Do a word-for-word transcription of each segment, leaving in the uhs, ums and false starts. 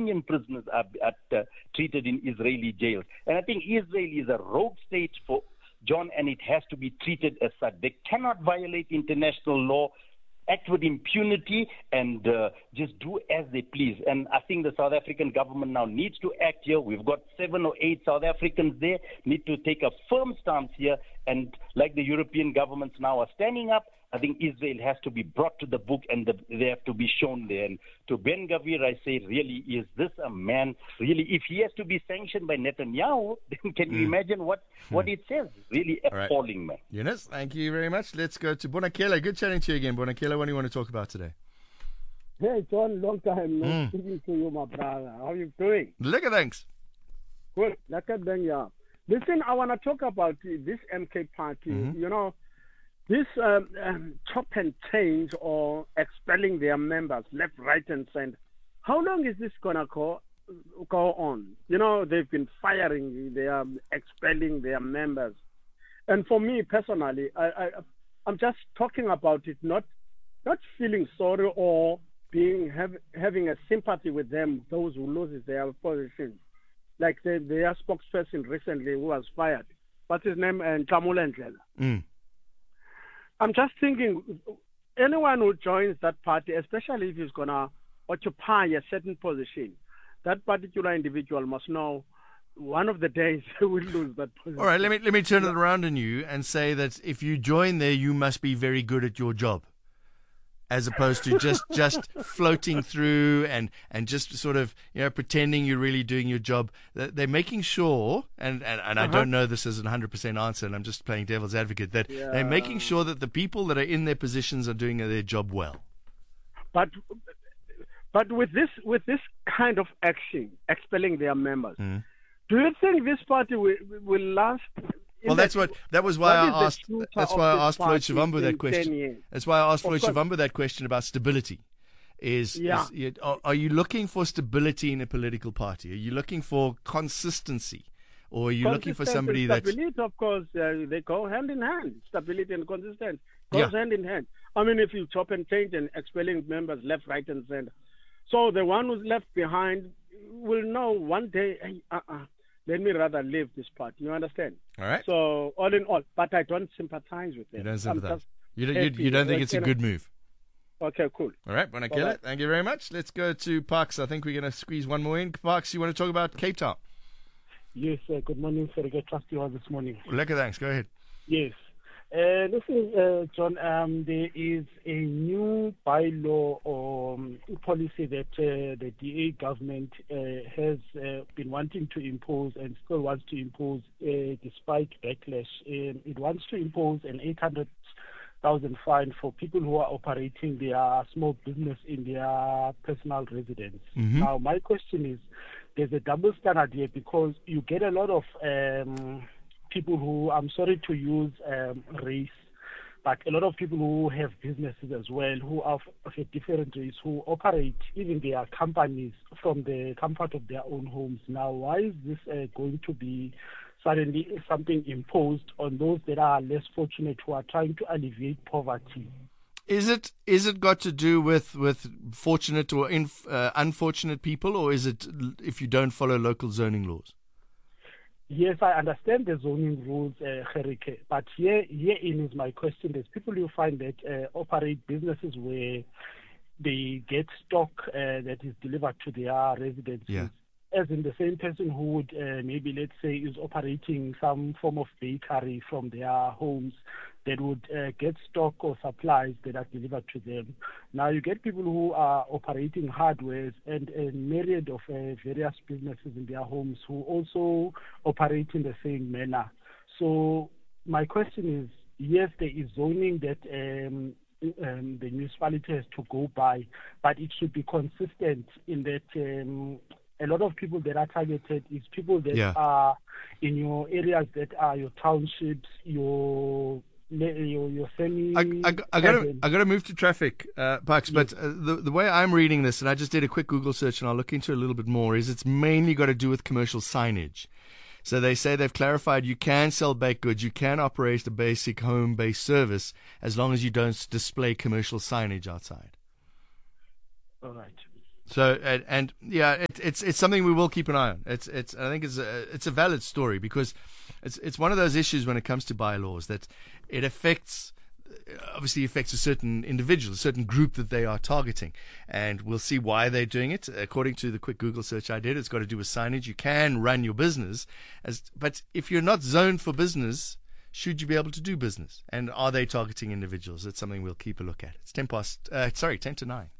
Palestinian prisoners are, are uh, treated in Israeli jails. And I think Israel is a rogue state for John, and it has to be treated as such. They cannot violate international law, act with impunity, and uh, just do as they please. And I think the South African government now needs to act here. We've got seven or eight South Africans there, need to take a firm stance here. And like the European governments now are standing up, I think Israel has to be brought to the book, and the, they have to be shown there. And to Ben Gavir, I say, really, is this a man? Really, if he has to be sanctioned by Netanyahu, then can you mm. imagine what, what mm. it says? Really appalling, right. man. Eunice, thank you very much. Let's go to Bonakela. Good chatting to you again, Bonakela. What do you want to talk about today? Hey, John, long time no mm. speaking to you, my brother. How are you doing? Look at thanks. Good. Look at them, yeah. Listen, I want to talk about this M K party. Mm-hmm. You know, this um, um, chop and change or expelling their members left, right, and center. How long is this gonna go go on? You know, they've been firing, they are expelling their members, and for me personally, I, I I'm just talking about it, not not feeling sorry or being have, having a sympathy with them, those who loses their position, like the, their spokesperson recently who was fired. What's his name? And Tamula Ndlela. Mm. I'm just thinking, anyone who joins that party, especially if he's going to occupy a certain position, that particular individual must know one of the days he will lose that position. All right, let me let me turn it around on you and say that if you join there, you must be very good at your job, as opposed to just, just floating through and, and just sort of, you know, pretending you're really doing your job. They're making sure, and, and, and uh-huh. I don't know this is a one hundred percent answer, and I'm just playing devil's advocate, that yeah. they're making sure that the people that are in their positions are doing their job well. But but with this with this kind of action, expelling their members, mm. do you think this party will, will last? Well, that's what that was why I asked. That's why I asked Floyd Shivambu that question. That's why I asked Floyd Shivambu that question about stability. Is, yeah. is are, are you looking for stability in a political party? Are you looking for consistency, or are you looking for somebody that? Stability, of course, uh, they go hand in hand. Stability and consistency goes yeah. hand in hand. I mean, if you chop and change and expelling members left, right, and center, so the one who's left behind will know one day. Hey, uh-uh. Let me rather leave this party. You understand? All right. So, all in all, but I don't sympathize with them. You don't sympathize. You don't, you, you don't think it's a good move? Okay, cool. All right, Bonakela, thank you very much. Let's go to Parks. I think we're going to squeeze one more in. Parks, you want to talk about Cape Town? Yes, uh, good morning, sir. I trust you all this morning. Lekker, thanks. Go ahead. Yes. Uh, listen, uh, John, um, there is a new bylaw or um, policy that uh, the D A government uh, has uh, been wanting to impose and still wants to impose uh, despite backlash. Um, it wants to impose an eight hundred thousand fine for people who are operating their small business in their personal residence. Mm-hmm. Now, my question is, there's a double standard here because you get a lot of um, people who, I'm sorry to use um, race, but a lot of people who have businesses as well, who are of a different race, who operate even their companies from the comfort of their own homes. Now, why is this uh, going to be suddenly something imposed on those that are less fortunate, who are trying to alleviate poverty? Is it is it got to do with, with fortunate or inf, uh, unfortunate people, or is it if you don't follow local zoning laws? Yes, I understand the zoning rules, uh, Gerike, but here, herein is my question. There's people you find that uh, operate businesses where they get stock uh, that is delivered to their residences. Yeah. As in the same person who would uh, maybe, let's say, is operating some form of bakery from their homes that would uh, get stock or supplies that are delivered to them. Now you get people who are operating hardware and a myriad of uh, various businesses in their homes who also operate in the same manner. So my question is, yes, there is zoning that um, um, the municipality has to go by, but it should be consistent in that um, a lot of people that are targeted is people that yeah. are in your areas that are your townships, your your, your semi. I, I, I got to I got to move to traffic, uh, Parks. Yes. But uh, the the way I'm reading this, and I just did a quick Google search, and I'll look into it a little bit more. Is it's mainly got to do with commercial signage. So they say they've clarified you can sell baked goods, you can operate a basic home-based service as long as you don't display commercial signage outside. All right. So and, and yeah, it, it's it's something we will keep an eye on. It's it's I think it's a, it's a valid story because it's it's one of those issues when it comes to bylaws that it affects. Obviously affects a certain individual, a certain group that they are targeting. And we'll see why they're doing it. According to the quick Google search I did, it's got to do with signage. You can run your business, as, but if you're not zoned for business, should you be able to do business? And are they targeting individuals? It's something we'll keep a look at. It's ten past, uh, sorry, ten to nine.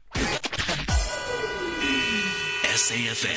S A F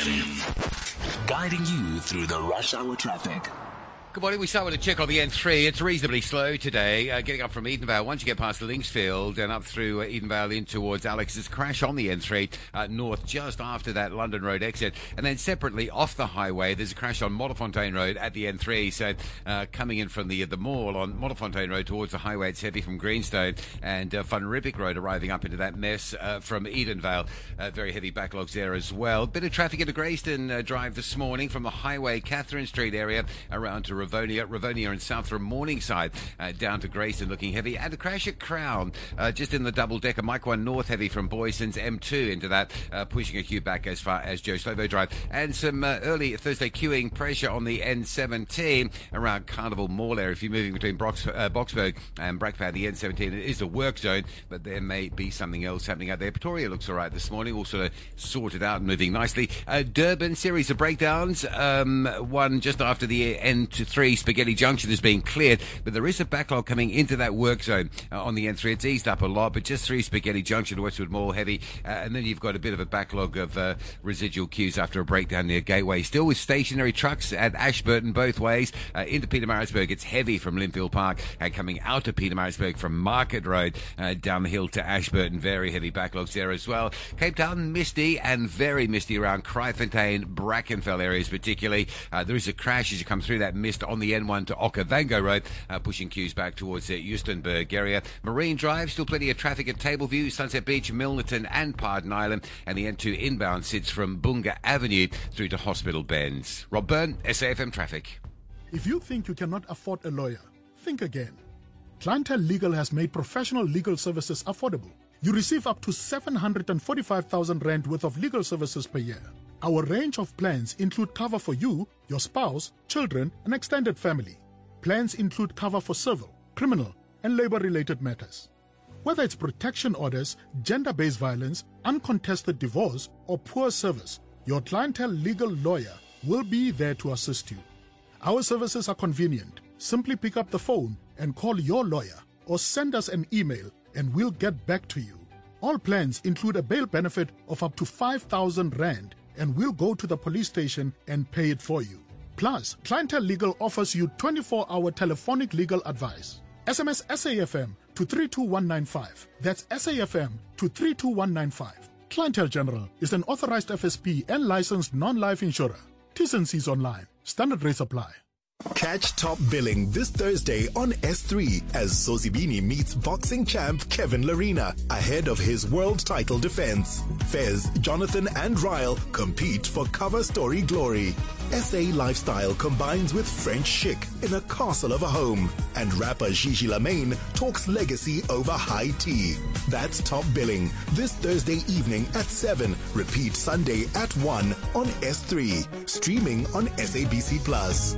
M, guiding you through the rush hour traffic. Good morning. We start with a check on the N three. It's reasonably slow today, uh, getting up from Edenvale. Once you get past Linksfield and up through uh, Edenvale in towards Alex's crash on the N three uh, north just after that London Road exit. And then separately off the highway, there's a crash on Modderfontein Road at the N three. So uh, coming in from the the mall on Modderfontein Road towards the highway, it's heavy from Greenstone. And uh, Van Riebeek Road arriving up into that mess uh, from Edenvale. Uh, very heavy backlogs there as well. Bit of traffic into Greyston uh, Drive this morning from the highway, Catherine Street area around to Ravonia, Ravonia and south from Morningside uh, down to Greyston looking heavy. And a crash at Crown uh, just in the double-decker. Mike one North heavy from Boyson's M two into that, uh, pushing a queue back as far as Joe Slovo Drive. And some uh, early Thursday queuing pressure on the N seventeen around Carnival Mall area. If you're moving between Brox, uh, Boxburg and Brakpan, the N seventeen it is a work zone, but there may be something else happening out there. Pretoria looks all right this morning, all sort of sorted out and moving nicely. Uh, Durban, series of breakdowns. Um, one just after the N three Spaghetti Junction is being cleared, but there is a backlog coming into that work zone uh, on the N three. It's eased up a lot, but just through Spaghetti Junction, Westwood Mall heavy, uh, and then you've got a bit of a backlog of uh, residual queues after a breakdown near Gateway. Still with stationary trucks at Ashburton both ways. Uh, into Pietermaritzburg, it's heavy from Linfield Park, and coming out of Pietermaritzburg from Market Road uh, down the hill to Ashburton. Very heavy backlogs there as well. Cape Town, misty and very misty around Kraaifontein, Brackenfell areas particularly. Uh, there is a crash as you come through that mist on the N one to Okavango Road, uh, pushing queues back towards the Eustonburg area. Marine Drive, still plenty of traffic at Tableview, Sunset Beach, Milnerton and Pardon Island, and the N two inbound sits from Bunga Avenue through to Hospital Bends. Rob Byrne, S A F M Traffic. If you think you cannot afford a lawyer, think again. Clientele Legal has made professional legal services affordable. You receive up to seven hundred forty-five thousand rand worth of legal services per year. Our range of plans include cover for you, your spouse, children, and extended family. Plans include cover for civil, criminal, and labor-related matters. Whether it's protection orders, gender-based violence, uncontested divorce, or poor service, your Clientele Legal lawyer will be there to assist you. Our services are convenient. Simply pick up the phone and call your lawyer or send us an email and we'll get back to you. All plans include a bail benefit of up to five thousand rand and we'll go to the police station and pay it for you. Plus, Clientele Legal offers you twenty-four hour telephonic legal advice. S M S S A F M to three two one nine five. That's S A F M to three two one nine five. Clientele General is an authorized F S P and licensed non-life insurer. T's and C's online. Standard rates apply. Catch Top Billing this Thursday on S three as Zozibini meets boxing champ Kevin Larina ahead of his world title defense. Fez, Jonathan and Ryle compete for cover story glory. S A lifestyle combines with French chic in a castle of a home. And rapper Gigi Lamaine talks legacy over high tea. That's Top Billing this Thursday evening at seven. Repeat Sunday at one on S three. Streaming on S A B C Plus.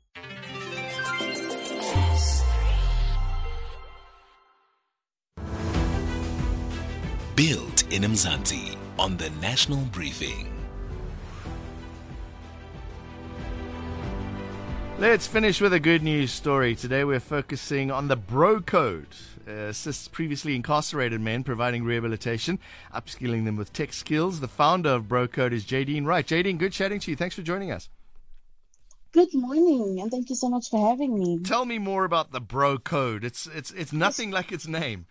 Built in Mzansi on the National Briefing. Let's finish with a good news story. Today we're focusing on the Bro Code. Uh, assists previously incarcerated men, providing rehabilitation, upskilling them with tech skills. The founder of Bro Code is Jadine Wright. Jadine, good chatting to you. Thanks for joining us. Good morning, and thank you so much for having me. Tell me more about the Bro Code. It's it's it's nothing like its name.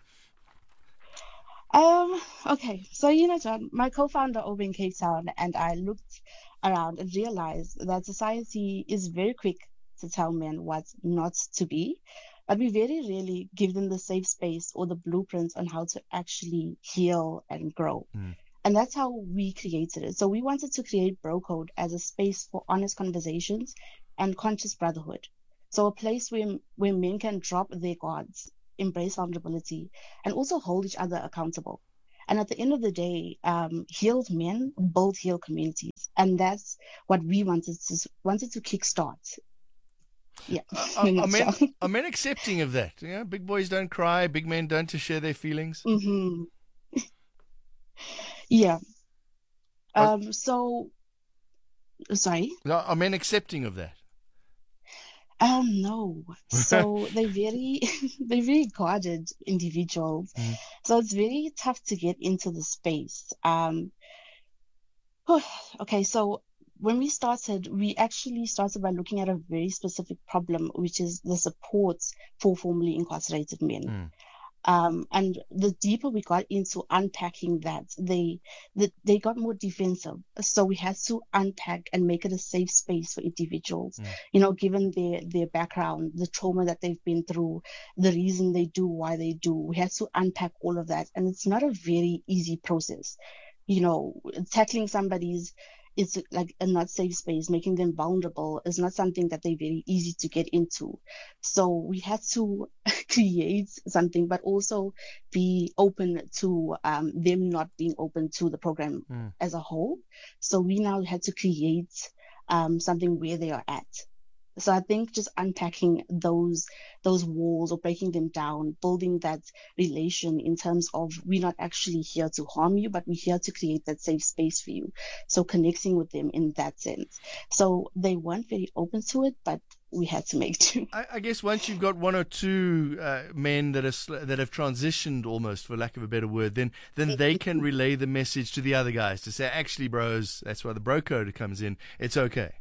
Um. Okay, so you know, John, my co-founder over in Cape Town, and I looked around and realized that society is very quick to tell men what not to be, but we very rarely give them the safe space or the blueprints on how to actually heal and grow. Mm. And that's how we created it. So we wanted to create Bro Code as a space for honest conversations and conscious brotherhood. So a place where, where men can drop their guards, embrace vulnerability, and also hold each other accountable. And at the end of the day, um, healed men build healed communities, and that's what we wanted to wanted to kickstart. Yeah, are, are, men, are men accepting of that? You know, big boys don't cry, big men don't to share their feelings. Mm-hmm. Yeah. Um. So, sorry. Are men accepting of that? Um, no. So they're very, they're very guarded individuals. Mm. So it's very tough to get into the space. Um, okay. So when we started, we actually started by looking at a very specific problem, which is the support for formerly incarcerated men. Mm. Um, and the deeper we got into unpacking that, they, the, they got more defensive. So we had to unpack and make it a safe space for individuals, mm. you know, given their, their background, the trauma that they've been through, the reason they do, why they do. We had to unpack all of that. And it's not a very easy process. You know, tackling somebody's it's like a not safe space, making them vulnerable is not something that they're very easy to get into. So we had to create something, but also be open to um, them not being open to the program mm. as a whole. So we now had to create um, something where they are at. So I think just unpacking those those walls or breaking them down, building that relation in terms of we're not actually here to harm you, but we're here to create that safe space for you. So connecting with them in that sense. So they weren't very open to it, but we had to make do. I, I guess once you've got one or two uh, men that are that have transitioned almost, for lack of a better word, then then they can relay the message to the other guys to say, actually, bros, that's why the bro code comes in. It's okay.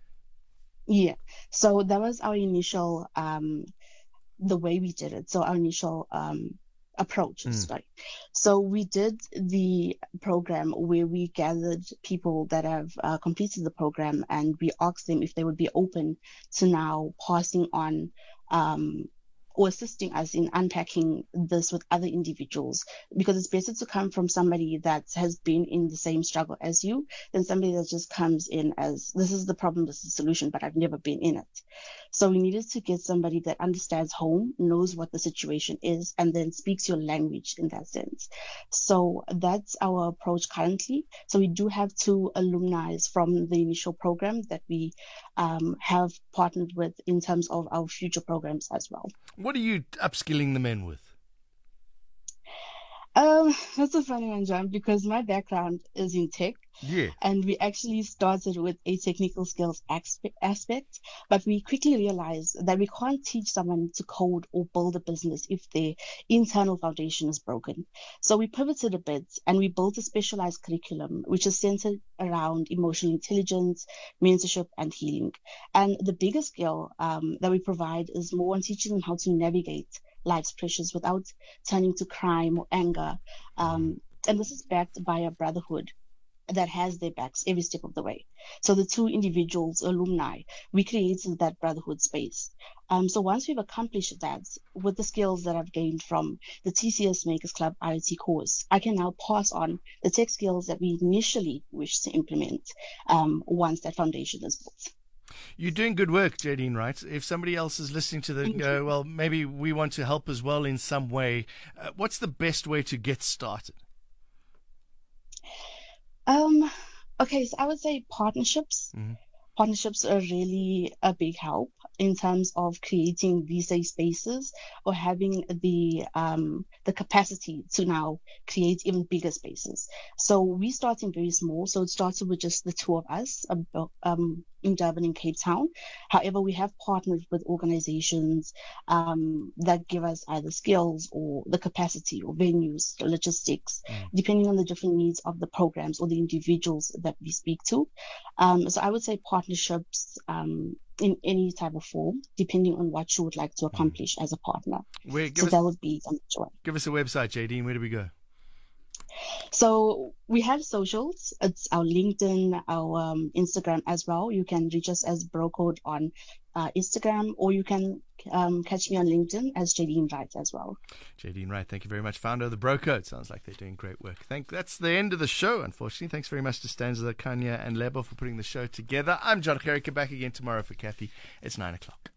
Yeah, so that was our initial, um, the way we did it. So our initial um, approach, mm. sorry. So we did the program where we gathered people that have uh, completed the program, and we asked them if they would be open to now passing on um, or assisting us in unpacking this with other individuals, because it's better to come from somebody that has been in the same struggle as you than somebody that just comes in as, this is the problem, this is the solution, but I've never been in it. So we needed to get somebody that understands home, knows what the situation is, and then speaks your language in that sense. So that's our approach currently. So we do have two alumni from the initial program that we um, have partnered with in terms of our future programs as well. What are you upskilling the men with? Um, that's a funny one, John, because my background is in tech. Yeah. And we actually started with a technical skills aspect, but we quickly realized that we can't teach someone to code or build a business if their internal foundation is broken. So we pivoted a bit and we built a specialized curriculum, which is centered around emotional intelligence, mentorship, and healing. And the biggest skill um, that we provide is more on teaching them how to navigate life's pressures without turning to crime or anger. Um, and this is backed by a brotherhood that has their backs every step of the way. So the two individuals, alumni, we created that brotherhood space. Um, so once we've accomplished that with the skills that I've gained from the T C S Makers Club I O T course, I can now pass on the tech skills that we initially wished to implement um, once that foundation is built. You're doing good work, Jadine, right? If somebody else is listening to the, uh, well, maybe we want to help as well in some way. Uh, what's the best way to get started? Um, okay, so I would say partnerships. Mm-hmm. Partnerships are really a big help in terms of creating these safe spaces or having the um, the capacity to now create even bigger spaces. So we starting very small. So it started with just the two of us um, in Durban and Cape Town. However, we have partnered with organizations um, that give us either skills or the capacity or venues, or logistics, mm. depending on the different needs of the programs or the individuals that we speak to. Um, so I would say partnerships um, in any type of form, depending on what you would like to accomplish mm. as a partner. Where, so us, that would be some joy. Give us a website, Jadine. Where do we go? So we have socials. It's our LinkedIn, our um, Instagram as well. You can reach us as BroCode on uh, Instagram, or you can um, catch me on LinkedIn as Jadine Wright as well. Jadine Wright, thank you very much, founder of the BroCode. Sounds like they're doing great work. Thank. That's the end of the show, unfortunately. Thanks very much to Stanza, Kanya, and Lebo for putting the show together. I'm John Gericke, back again tomorrow for Kathy. It's nine o'clock.